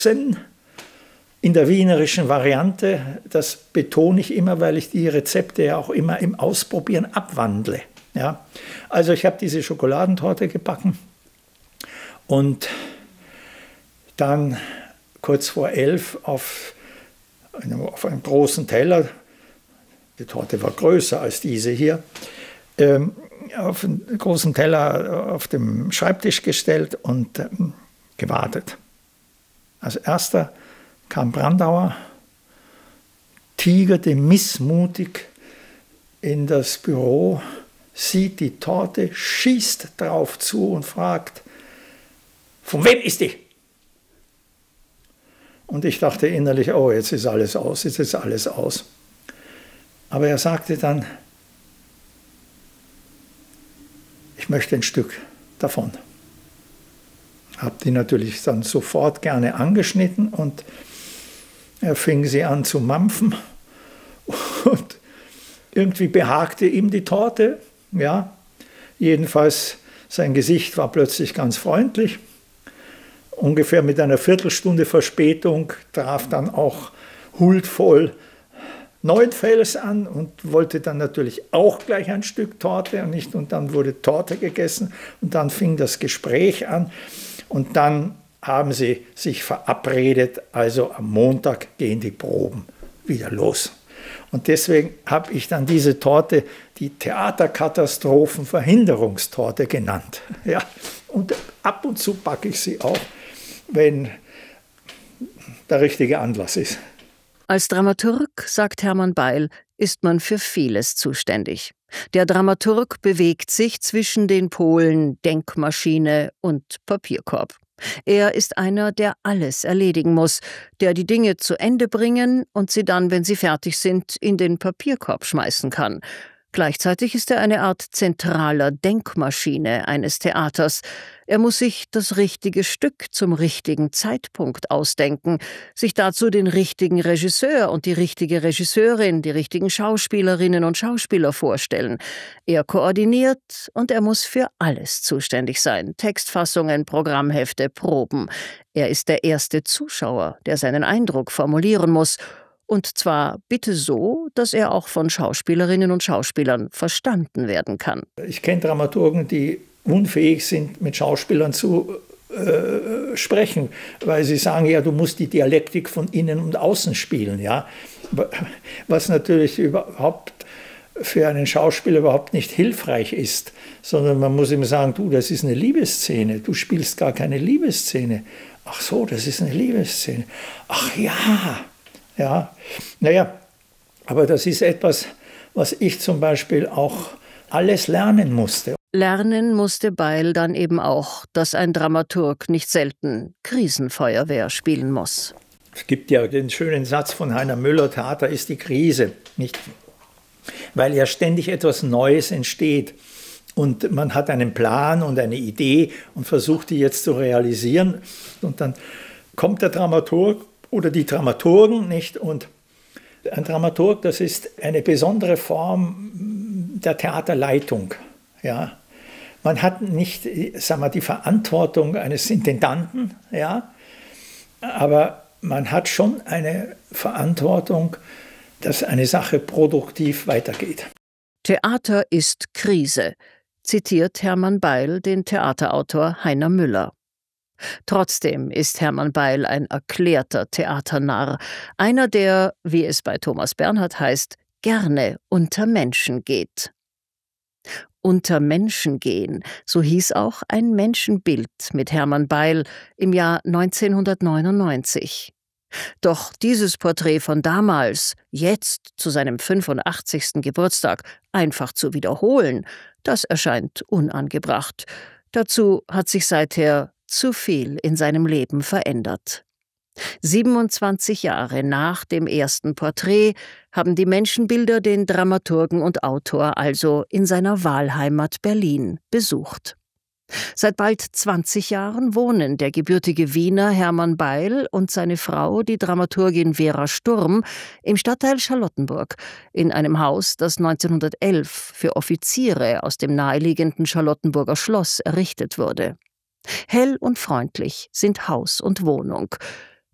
Zen in der wienerischen Variante, das betone ich immer, weil ich die Rezepte ja auch immer im Ausprobieren abwandle. Ja? Also ich habe diese Schokoladentorte gebacken und dann kurz vor 11 auf einem großen Teller, die Torte war größer als diese hier, auf einen großen Teller auf dem Schreibtisch gestellt und gewartet. Als erster kam Brandauer, tigerte missmutig in das Büro, sieht die Torte, schießt drauf zu und fragt, von wem ist die? Und ich dachte innerlich, oh, jetzt ist alles aus, jetzt ist alles aus. Aber er sagte dann, ich möchte ein Stück davon. Habe die natürlich dann sofort gerne angeschnitten und er fing sie an zu mampfen und irgendwie behagte ihm die Torte. Ja, jedenfalls sein Gesicht war plötzlich ganz freundlich. Ungefähr mit einer Viertelstunde Verspätung traf dann auch huldvoll Neuenfels an und wollte dann natürlich auch gleich ein Stück Torte und dann wurde Torte gegessen und dann fing das Gespräch an und dann haben sie sich verabredet, also am Montag gehen die Proben wieder los. Und deswegen habe ich dann diese Torte die Theaterkatastrophenverhinderungstorte genannt. Ja, und ab und zu backe ich sie auch, wenn der richtige Anlass ist. Als Dramaturg, sagt Hermann Beil, ist man für vieles zuständig. Der Dramaturg bewegt sich zwischen den Polen Denkmaschine und Papierkorb. Er ist einer, der alles erledigen muss, der die Dinge zu Ende bringen und sie dann, wenn sie fertig sind, in den Papierkorb schmeißen kann. Gleichzeitig ist er eine Art zentraler Denkmaschine eines Theaters. Er muss sich das richtige Stück zum richtigen Zeitpunkt ausdenken, sich dazu den richtigen Regisseur und die richtige Regisseurin, die richtigen Schauspielerinnen und Schauspieler vorstellen. Er koordiniert und er muss für alles zuständig sein. Textfassungen, Programmhefte, Proben. Er ist der erste Zuschauer, der seinen Eindruck formulieren muss. Und zwar bitte so, dass er auch von Schauspielerinnen und Schauspielern verstanden werden kann. Ich kenne Dramaturgen, die unfähig sind, mit Schauspielern zu sprechen, weil sie sagen, ja, du musst die Dialektik von innen und außen spielen. Ja? Was natürlich überhaupt für einen Schauspieler überhaupt nicht hilfreich ist, sondern man muss ihm sagen, du, das ist eine Liebesszene, du spielst gar keine Liebesszene. Ach so, das ist eine Liebesszene. Ach ja. Ja, naja, aber das ist etwas, was ich zum Beispiel auch alles lernen musste. Lernen musste Beil dann eben auch, dass ein Dramaturg nicht selten Krisenfeuerwehr spielen muss. Es gibt ja den schönen Satz von Heiner Müller, Theater ist die Krise, nicht? Weil ja ständig etwas Neues entsteht. Und man hat einen Plan und eine Idee und versucht, die jetzt zu realisieren. Und dann kommt der Dramaturg oder die Dramaturgen, nicht? Und ein Dramaturg, das ist eine besondere Form der Theaterleitung. Ja? Man hat nicht, sagen wir, die Verantwortung eines Intendanten, ja? Aber man hat schon eine Verantwortung, dass eine Sache produktiv weitergeht. Theater ist Krise, zitiert Hermann Beil den Theaterautor Heiner Müller. Trotzdem ist Hermann Beil ein erklärter Theaternarr, einer, der, wie es bei Thomas Bernhard heißt, gerne unter Menschen geht. Unter Menschen gehen, so hieß auch ein Menschenbild mit Hermann Beil im Jahr 1999. Doch dieses Porträt von damals, jetzt zu seinem 85. Geburtstag, einfach zu wiederholen, das erscheint unangebracht. Dazu hat sich seither zu viel in seinem Leben verändert. 27 Jahre nach dem ersten Porträt haben die Menschenbilder den Dramaturgen und Autor also in seiner Wahlheimat Berlin besucht. Seit bald 20 Jahren wohnen der gebürtige Wiener Hermann Beil und seine Frau, die Dramaturgin Vera Sturm, im Stadtteil Charlottenburg, in einem Haus, das 1911 für Offiziere aus dem naheliegenden Charlottenburger Schloss errichtet wurde. Hell und freundlich sind Haus und Wohnung.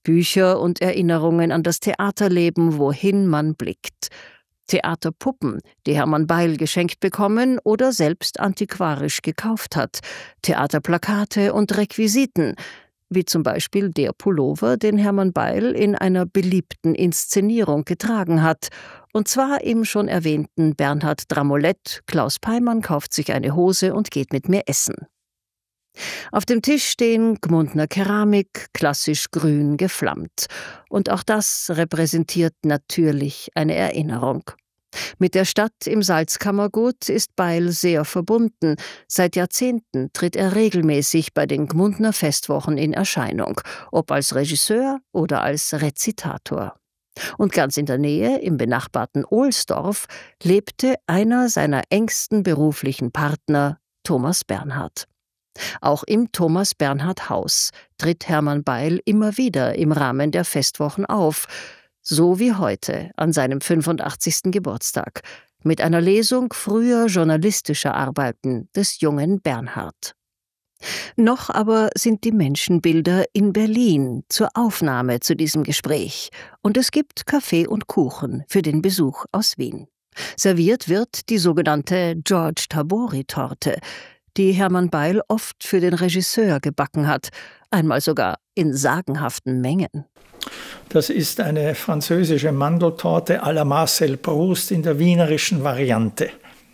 Bücher und Erinnerungen an das Theaterleben, wohin man blickt. Theaterpuppen, die Hermann Beil geschenkt bekommen oder selbst antiquarisch gekauft hat. Theaterplakate und Requisiten, wie zum Beispiel der Pullover, den Hermann Beil in einer beliebten Inszenierung getragen hat. Und zwar im schon erwähnten Bernhard Dramolett. Klaus Peimann kauft sich eine Hose und geht mit mir essen. Auf dem Tisch stehen Gmundner Keramik, klassisch grün geflammt. Und auch das repräsentiert natürlich eine Erinnerung. Mit der Stadt im Salzkammergut ist Beil sehr verbunden. Seit Jahrzehnten tritt er regelmäßig bei den Gmundner Festwochen in Erscheinung, ob als Regisseur oder als Rezitator. Und ganz in der Nähe, im benachbarten Ohlsdorf, lebte einer seiner engsten beruflichen Partner, Thomas Bernhard. Auch im Thomas-Bernhard-Haus tritt Hermann Beil immer wieder im Rahmen der Festwochen auf, so wie heute an seinem 85. Geburtstag, mit einer Lesung früher journalistischer Arbeiten des jungen Bernhard. Noch aber sind die Menschenbilder in Berlin zur Aufnahme zu diesem Gespräch, und es gibt Kaffee und Kuchen für den Besuch aus Wien. Serviert wird die sogenannte George Tabori-Torte, die Hermann Beil oft für den Regisseur gebacken hat, einmal sogar in sagenhaften Mengen. Das ist eine französische Mandeltorte à la Marcel Proust in der wienerischen Variante.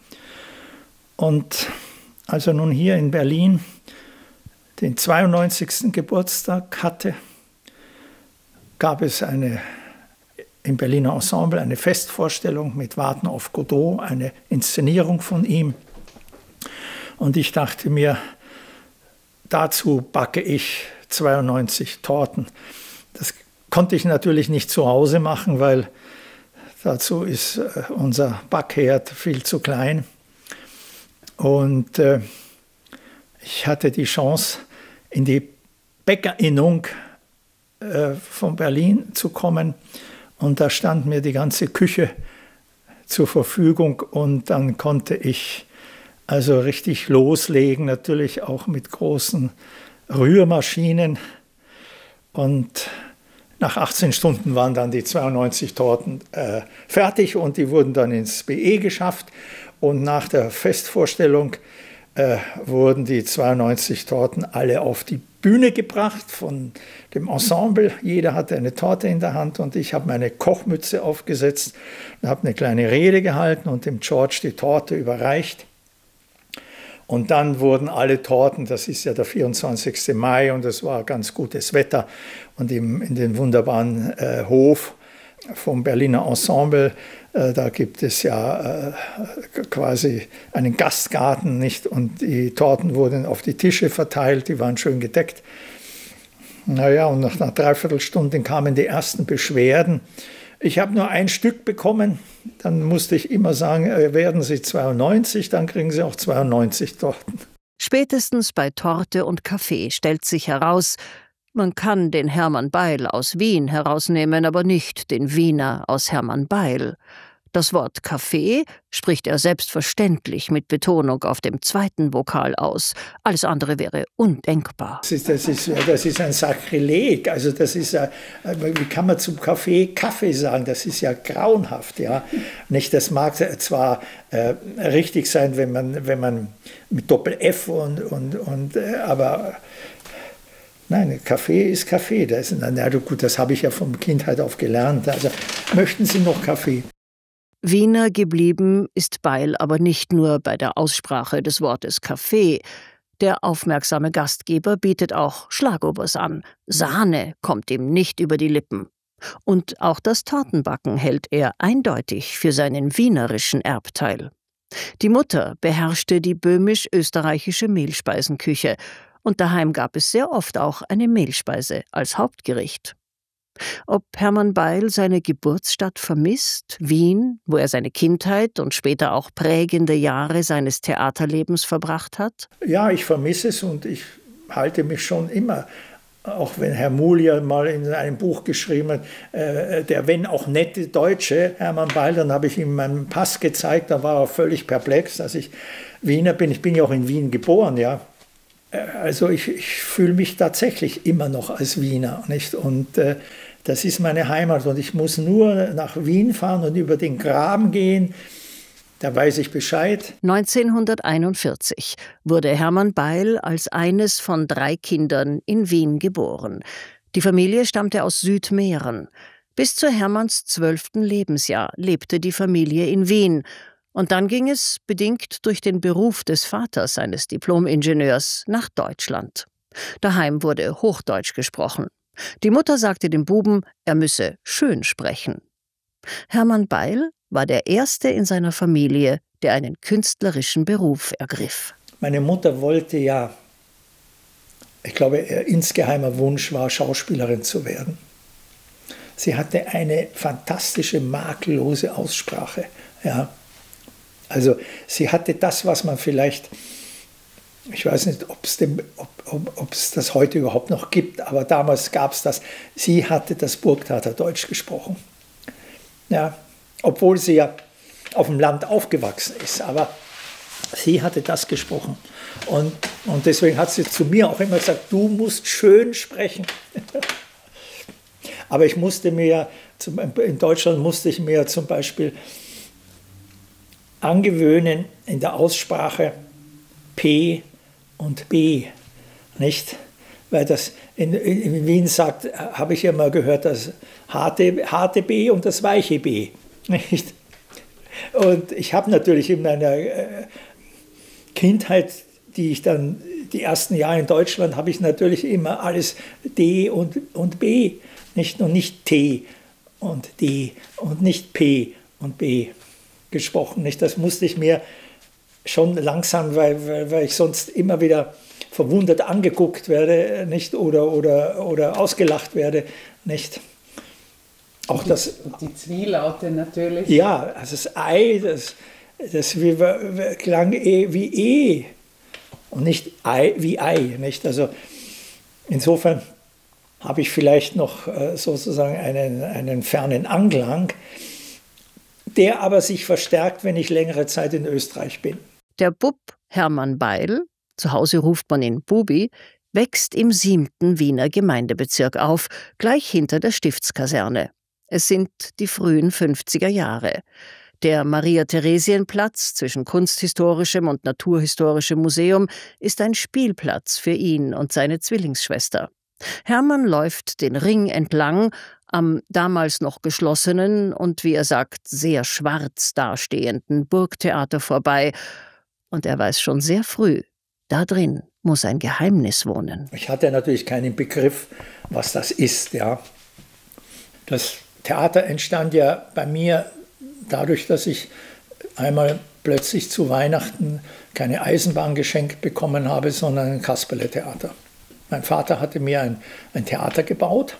Und als er nun hier in Berlin den 92. Geburtstag hatte, gab es im Berliner Ensemble eine Festvorstellung mit Warten auf Godot, eine Inszenierung von ihm. Und ich dachte mir, dazu backe ich 92 Torten. Das konnte ich natürlich nicht zu Hause machen, weil dazu ist unser Backherd viel zu klein. Und ich hatte die Chance, in die Bäckerinnung von Berlin zu kommen. Und da stand mir die ganze Küche zur Verfügung und dann konnte ich also richtig loslegen, natürlich auch mit großen Rührmaschinen. Und nach 18 Stunden waren dann die 92 Torten fertig und die wurden dann ins BE geschafft. Und nach der Festvorstellung wurden die 92 Torten alle auf die Bühne gebracht von dem Ensemble. Jeder hatte eine Torte in der Hand und ich habe meine Kochmütze aufgesetzt und habe eine kleine Rede gehalten und dem George die Torte überreicht. Und dann wurden alle Torten, das ist ja der 24. Mai und es war ganz gutes Wetter und in den wunderbaren Hof vom Berliner Ensemble, da gibt es ja quasi einen Gastgarten, nicht? Und die Torten wurden auf die Tische verteilt, die waren schön gedeckt. Naja, und nach einer Dreiviertelstunde kamen die ersten Beschwerden. Ich habe nur ein Stück bekommen, dann musste ich immer sagen, werden Sie 92, dann kriegen Sie auch 92 Torten. Spätestens bei Torte und Kaffee stellt sich heraus, man kann den Hermann Beil aus Wien herausnehmen, aber nicht den Wiener aus Hermann Beil. Das Wort Kaffee spricht er selbstverständlich mit Betonung auf dem zweiten Vokal aus. Alles andere wäre undenkbar. Das ist ein Sakrileg. Also das ist wie kann man zum Kaffee sagen? Das ist ja grauenhaft. Ja? Nicht, das mag zwar richtig sein, wenn man mit Doppel-F aber nein, Kaffee ist Kaffee. Das habe ich ja von Kindheit auf gelernt. Also möchten Sie noch Kaffee? Wiener geblieben ist Beil aber nicht nur bei der Aussprache des Wortes Kaffee. Der aufmerksame Gastgeber bietet auch Schlagobers an. Sahne kommt ihm nicht über die Lippen. Und auch das Tortenbacken hält er eindeutig für seinen wienerischen Erbteil. Die Mutter beherrschte die böhmisch-österreichische Mehlspeisenküche und daheim gab es sehr oft auch eine Mehlspeise als Hauptgericht. Ob Hermann Beil seine Geburtsstadt vermisst, Wien, wo er seine Kindheit und später auch prägende Jahre seines Theaterlebens verbracht hat? Ja, ich vermisse es und ich halte mich schon immer, auch wenn Herr Mulier mal in einem Buch geschrieben hat, der wenn auch nette Deutsche, Hermann Beil, dann habe ich ihm meinen Pass gezeigt, da war er völlig perplex, dass ich Wiener bin. Ich bin ja auch in Wien geboren, ja. Also ich fühle mich tatsächlich immer noch als Wiener, nicht? Und das ist meine Heimat und ich muss nur nach Wien fahren und über den Graben gehen. Da weiß ich Bescheid. 1941 wurde Hermann Beil als eines von 3 Kindern in Wien geboren. Die Familie stammte aus Südmähren. Bis zu Hermanns 12. Lebensjahr lebte die Familie in Wien. Und dann ging es, bedingt durch den Beruf des Vaters, eines Diplom-Ingenieurs, nach Deutschland. Daheim wurde Hochdeutsch gesprochen. Die Mutter sagte dem Buben, er müsse schön sprechen. Hermann Beil war der Erste in seiner Familie, der einen künstlerischen Beruf ergriff. Meine Mutter wollte ja, ich glaube, ihr insgeheimer Wunsch war, Schauspielerin zu werden. Sie hatte eine fantastische, makellose Aussprache. Ja. Also sie hatte das, was man vielleicht, ich weiß nicht, ob es das heute überhaupt noch gibt, aber damals gab es das. Sie hatte das Burgthaler Deutsch gesprochen. Ja, obwohl sie ja auf dem Land aufgewachsen ist, aber sie hatte das gesprochen. Und deswegen hat sie zu mir auch immer gesagt, du musst schön sprechen. Aber ich musste mir, in Deutschland musste ich mir zum Beispiel angewöhnen in der Aussprache P und B, nicht? Weil das in Wien sagt, habe ich ja mal gehört, das harte B und das weiche B, nicht? Und ich habe natürlich in meiner Kindheit, die ersten Jahre in Deutschland, habe ich natürlich immer alles D und B, nicht? Und nicht T und D und nicht P und B gesprochen, nicht? Das musste ich mir schon langsam, weil ich sonst immer wieder verwundert angeguckt werde, nicht? Oder ausgelacht werde, nicht? Auch das, und die Zwielaute natürlich. Ja, also das Ei, das klang wie E und nicht Ei, wie Ei, nicht? Also insofern habe ich vielleicht noch sozusagen einen fernen Anklang, der aber sich verstärkt, wenn ich längere Zeit in Österreich bin. Der Bub Hermann Beil, zu Hause ruft man ihn Bubi, wächst im 7. Wiener Gemeindebezirk auf, gleich hinter der Stiftskaserne. Es sind die frühen 50er Jahre. Der Maria-Theresien-Platz zwischen Kunsthistorischem und Naturhistorischem Museum ist ein Spielplatz für ihn und seine Zwillingsschwester. Hermann läuft den Ring entlang, am damals noch geschlossenen und, wie er sagt, sehr schwarz dastehenden Burgtheater vorbei. Und er weiß schon sehr früh, da drin muss ein Geheimnis wohnen. Ich hatte natürlich keinen Begriff, was das ist. Ja. Das Theater entstand ja bei mir dadurch, dass ich einmal plötzlich zu Weihnachten keine Eisenbahn geschenkt bekommen habe, sondern ein Kasperle-Theater. Mein Vater hatte mir ein Theater gebaut,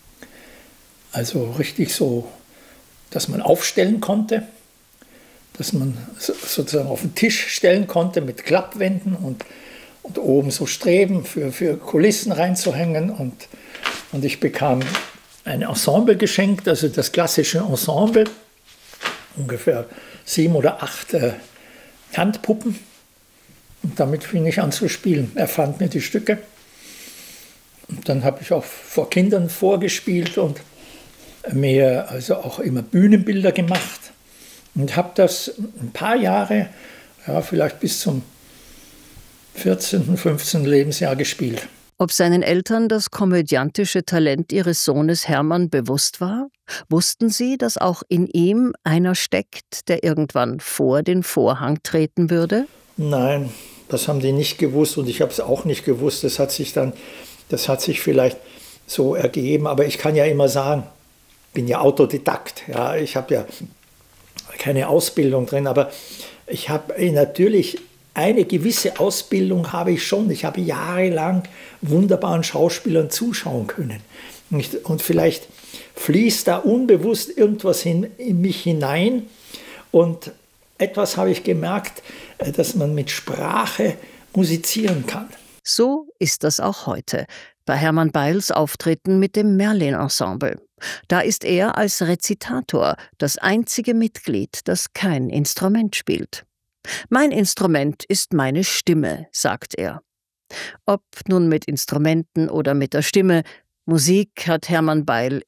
also richtig so, dass man aufstellen konnte, dass man sozusagen auf den Tisch stellen konnte mit Klappwänden und oben so Streben für Kulissen reinzuhängen. Und ich bekam ein Ensemble geschenkt, also das klassische Ensemble, ungefähr 7 oder 8 Handpuppen. Und damit fing ich an zu spielen. Er fand mir die Stücke. Und dann habe ich auch vor Kindern vorgespielt und mir also auch immer Bühnenbilder gemacht. Und habe das ein paar Jahre, ja, vielleicht bis zum 14., 15. Lebensjahr gespielt. Ob seinen Eltern das komödiantische Talent ihres Sohnes Hermann bewusst war? Wussten sie, dass auch in ihm einer steckt, der irgendwann vor den Vorhang treten würde? Nein, das haben die nicht gewusst und ich habe es auch nicht gewusst. Das hat sich vielleicht so ergeben, aber ich kann ja immer sagen, ich bin ja Autodidakt. Ja, ich habe ja keine Ausbildung drin, aber ich habe natürlich eine gewisse Ausbildung habe ich schon. Ich habe jahrelang wunderbaren Schauspielern zuschauen können. Und vielleicht fließt da unbewusst irgendwas in mich hinein. Und etwas habe ich gemerkt, dass man mit Sprache musizieren kann. So ist das auch heute bei Hermann Beils Auftritten mit dem Merlin-Ensemble. Da ist er als Rezitator das einzige Mitglied, das kein Instrument spielt. »Mein Instrument ist meine Stimme«, sagt er. Ob nun mit Instrumenten oder mit der Stimme, Musik hat Hermann Beil